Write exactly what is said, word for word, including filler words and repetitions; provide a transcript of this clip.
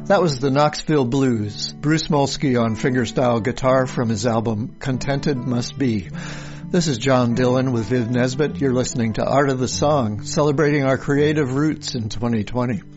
That was the Knoxville Blues, Bruce Molsky on fingerstyle guitar from his album Contented Must Be. This is John Dillon with Viv Nesbitt. You're listening to Art of the Song, celebrating our creative roots in twenty twenty.